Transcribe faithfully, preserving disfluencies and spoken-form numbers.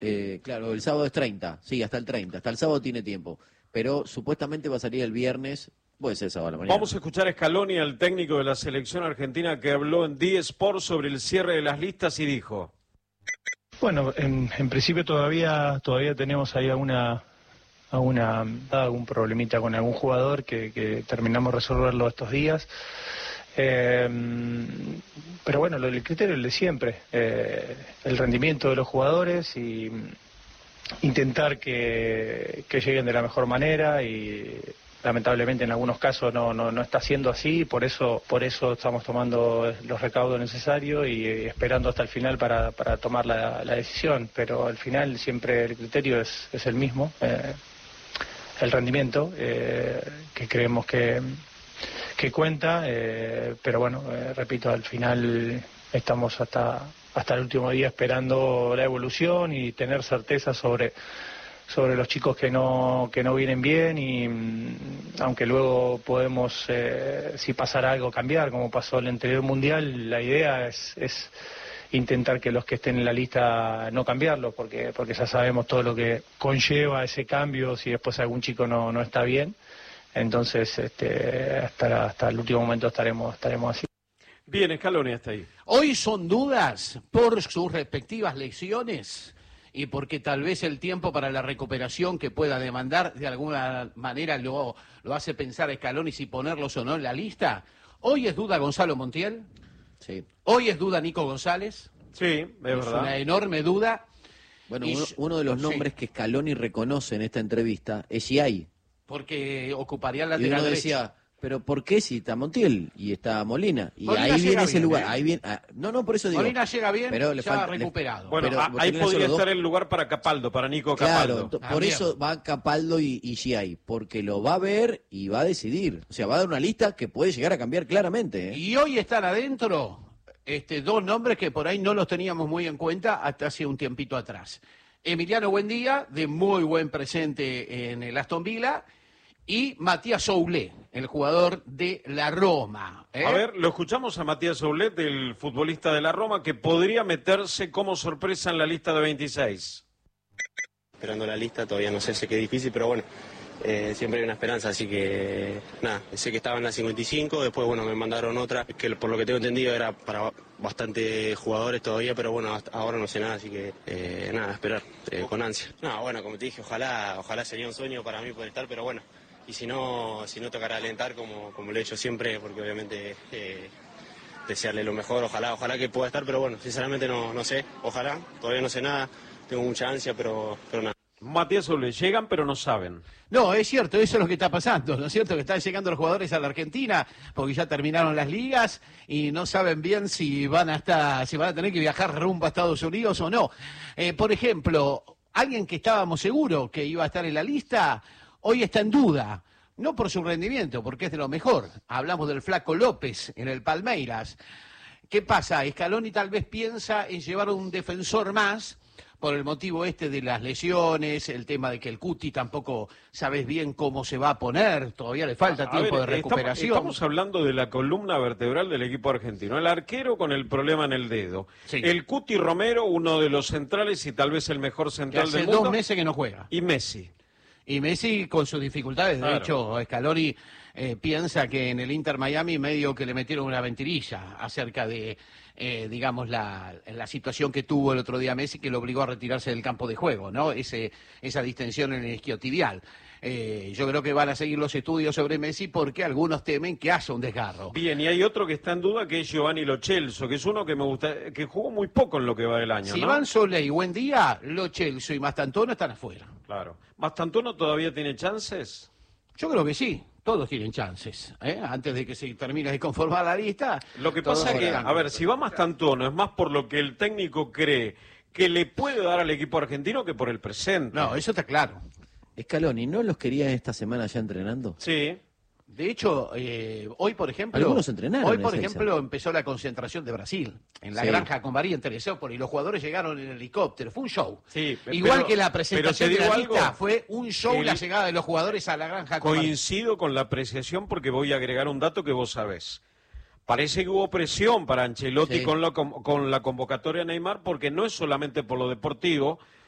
Eh, claro, el sábado es treinta, sí, hasta el treinta, hasta el sábado tiene tiempo, pero supuestamente va a salir el viernes, puede ser sábado a la mañana. Vamos a escuchar a Scaloni, al técnico de la selección argentina, que habló en D Sport sobre el cierre de las listas y dijo: Bueno, en, en principio todavía todavía tenemos ahí alguna, alguna algún problemita con algún jugador que, que terminamos de resolverlo estos días. Eh, pero bueno, lo, el criterio es el de siempre, eh, el rendimiento de los jugadores y intentar que, que lleguen de la mejor manera, y lamentablemente en algunos casos no, no, no está siendo así, por eso por eso estamos tomando los recaudos necesarios y esperando hasta el final para, para tomar la, la decisión, pero al final siempre el criterio es, es el mismo, eh, el rendimiento, eh, que creemos que que cuenta, eh, pero bueno, eh, repito, al final estamos hasta hasta el último día esperando la evolución y tener certeza sobre sobre los chicos que no que no vienen bien, y aunque luego podemos, eh, si pasara algo, cambiar, como pasó el anterior mundial, la idea es, es intentar que los que estén en la lista no cambiarlo, porque porque ya sabemos todo lo que conlleva ese cambio si después algún chico no no está bien. Entonces, este, hasta, hasta el último momento estaremos, estaremos así. Bien, Scaloni hasta ahí. Hoy son dudas por sus respectivas lesiones y porque tal vez el tiempo para la recuperación que pueda demandar de alguna manera lo, lo hace pensar a Scaloni si ponerlos o no en la lista. Hoy es duda Gonzalo Montiel. Sí. Hoy es duda Nico González. Sí, es, es verdad. Una enorme duda. Bueno, y, uno, uno de los sí. nombres que Scaloni reconoce en esta entrevista es Giai. Porque ocuparía la Y lateral uno derecha. decía, pero ¿por qué si está Montiel y está Molina? Y Molina ahí viene llega ese bien, lugar. ¿eh? Ahí viene, ah, no, no, por eso digo. Molina llega bien, pero le ya falta, recuperado. Le, Bueno, pero, a, ahí podría estar dos. el lugar para Capaldo, para Nico Claro, Capaldo. t- por eso va Capaldo y, y Giai, porque lo va a ver y va a decidir. O sea, va a dar una lista que puede llegar a cambiar claramente. ¿eh? Y hoy están adentro este, dos nombres que por ahí no los teníamos muy en cuenta hasta hace un tiempito atrás. Emiliano Buendía, de muy buen presente en el Aston Villa, y Matías Soulé, el jugador de la Roma. ¿eh? A ver, lo escuchamos a Matías Soulet, el futbolista de la Roma, que podría meterse como sorpresa en la lista de veintiséis. Esperando la lista, todavía no sé, sé que es difícil, pero bueno, eh, siempre hay una esperanza, así que nada, sé que estaba en la cincuenta y cinco, después bueno, me mandaron otra, que por lo que tengo entendido era para bastante jugadores todavía, pero bueno, hasta ahora no sé nada, así que eh, nada, esperar, eh, con ansia. No, bueno, como te dije, ojalá, ojalá sería un sueño para mí poder estar, pero bueno, y si no, si no tocará alentar como, como lo he hecho siempre, porque obviamente eh, desearle lo mejor, ojalá, ojalá que pueda estar, pero bueno, sinceramente no, no sé, ojalá, todavía no sé nada, tengo mucha ansia, pero, pero nada. Matías Soulet, llegan pero no saben. No, es cierto, eso es lo que está pasando, ¿no es cierto? Que están llegando los jugadores a la Argentina porque ya terminaron las ligas y no saben bien si van a estar, si van a tener que viajar rumbo a Estados Unidos o no. Eh, por ejemplo, alguien que estábamos seguros que iba a estar en la lista, hoy está en duda. No por su rendimiento, porque es de lo mejor. Hablamos del Flaco López en el Palmeiras. ¿Qué pasa? Scaloni tal vez piensa en llevar un defensor más por el motivo este de las lesiones, el tema de que el Cuti tampoco sabes bien cómo se va a poner, todavía le falta A tiempo ver, de recuperación. Estamos, estamos hablando de la columna vertebral del equipo argentino. El arquero con el problema en el dedo. Sí. El Cuti Romero, uno de los centrales y tal vez el mejor Que central hace del mundo. dos meses que no juega. Y Messi. Y Messi con sus dificultades, de Claro. hecho, Scaloni eh, piensa que en el Inter Miami medio que le metieron una ventirilla acerca de, eh, digamos, la, la situación que tuvo el otro día Messi, que lo obligó a retirarse del campo de juego, ¿no? Ese, esa distensión en el isquiotibial. Eh, yo creo que van a seguir los estudios sobre Messi porque algunos temen que haya un desgarro. Bien, y hay otro que está en duda que es Giovanni Lo Celso, que es uno que me gusta, que jugó muy poco en lo que va del año, Si ¿no? Van Solé y Buen Día, Lo Celso y Mastantuono están afuera. Claro. ¿Mastantuono todavía tiene chances? Yo creo que sí, todos tienen chances. ¿eh? Antes de que se termine de conformar la lista. Lo que todos pasa es que, podrán. a ver, si va Mastantuono es más por lo que el técnico cree que le puede dar al equipo argentino que por el presente. No, eso está claro. Scaloni, ¿no los quería esta semana ya entrenando? Sí. De hecho, eh, hoy, por ejemplo, Algunos entrenaron hoy, en por Ezeiza. ejemplo, empezó la concentración de Brasil en la Sí. granja con María en Teresópolis. Los jugadores llegaron en helicóptero, fue un show. Sí, Igual pero- que la pero presentación te de la digo lista, algo, fue un show el- la llegada de los jugadores a la granja con María. Coincido con la apreciación porque voy a agregar un dato que vos sabés. Parece que hubo presión para Ancelotti Sí. con, la, con, con la convocatoria de Neymar porque no es solamente por lo deportivo,